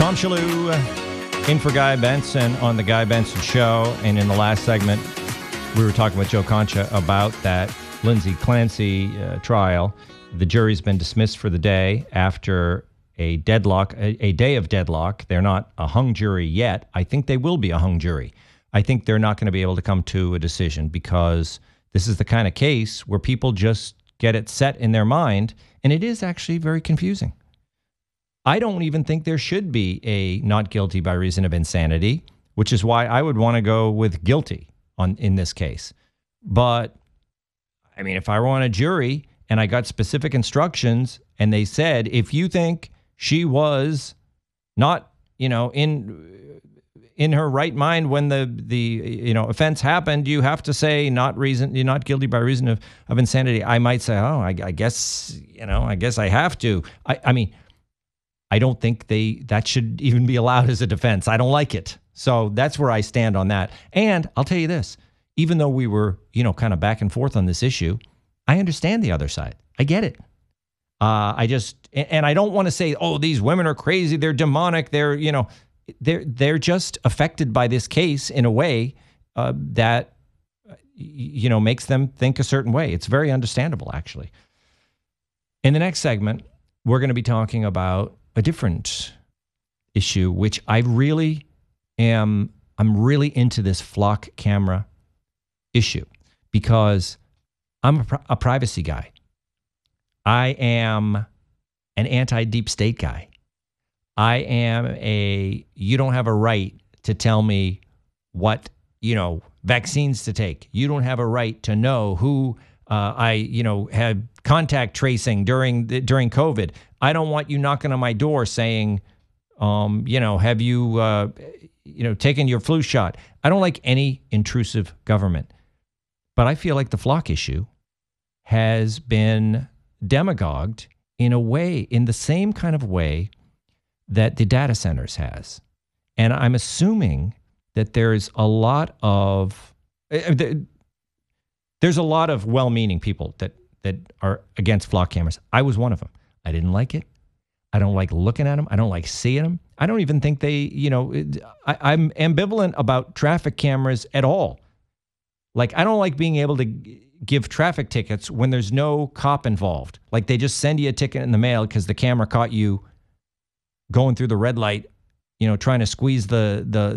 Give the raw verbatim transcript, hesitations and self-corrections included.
Tom Shalhoub in for Guy Benson on the Guy Benson Show. And in the last segment, we were talking with Joe Concha about that Lindsay Clancy uh, trial. The jury's been dismissed for the day after a deadlock, a, a day of deadlock. They're not a hung jury yet. I think they will be a hung jury. I think they're not going to be able to come to a decision because this is the kind of case where people just get it set in their mind, and it is actually very confusing. I don't even think there should be a not guilty by reason of insanity, which is why I would want to go with guilty on in this case. But, I mean, if I were on a jury and I got specific instructions and they said, if you think she was not, you know, in in her right mind when the, the you know, offense happened, you have to say not reason, you're not guilty by reason of, of insanity. I might say, oh, I, I guess, you know, I guess I have to. I, I mean, I don't think they that should even be allowed as a defense. I don't like it. So that's where I stand on that. And I'll tell you this, even though we were, you know, kind of back and forth on this issue, I understand the other side. I get it. Uh, I just, and I don't want to say, oh, these women are crazy. They're demonic. They're, you know, they're, they're just affected by this case in a way uh, that, you know, makes them think a certain way. It's very understandable, actually. In the next segment, we're going to be talking about a different issue, which I really am, I'm really into this flock camera issue because I'm a, a privacy guy. I am an anti-deep state guy. I am a, you don't have a right to tell me what, you know, vaccines to take. You don't have a right to know who uh, I, you know, had contact tracing during the, during COVID. I don't want you knocking on my door saying, um, you know, have you, uh, you know, taken your flu shot? I don't like any intrusive government. But I feel like the flock issue has been demagogued in a way, in the same kind of way that the data centers has. And I'm assuming that there's a lot of, uh, there's a lot of well-meaning people that, that are against flock cameras. I was one of them. I didn't like it. I don't like looking at them. I don't like seeing them. I don't even think they, you know, I, I'm ambivalent about traffic cameras at all. Like, I don't like being able to give traffic tickets when there's no cop involved. Like, they just send you a ticket in the mail because the camera caught you going through the red light, you know, trying to squeeze the, the,